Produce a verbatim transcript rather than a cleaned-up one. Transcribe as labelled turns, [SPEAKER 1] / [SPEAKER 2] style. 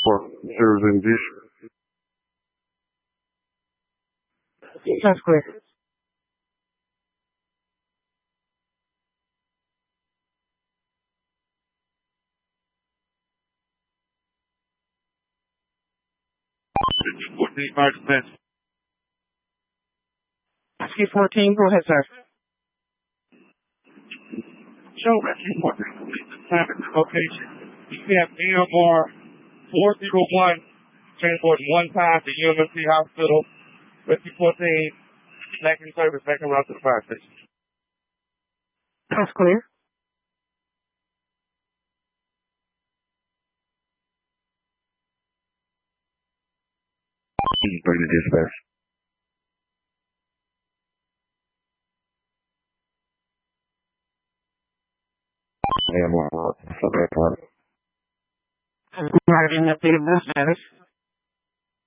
[SPEAKER 1] for service and dish.
[SPEAKER 2] Sounds clear.
[SPEAKER 3] fourteen, Mark Smith.
[SPEAKER 2] Rescue fourteen, go ahead, sir.
[SPEAKER 3] Show Rescue fourteen. Traffic location. We have A M R four zero one, transport one time to U M C Hospital. Rescue fourteen, back in service, back around to the fire station.
[SPEAKER 2] That's clear.
[SPEAKER 1] Bring the dispatch. A M R, subject part.
[SPEAKER 2] I'm not getting updated bus status.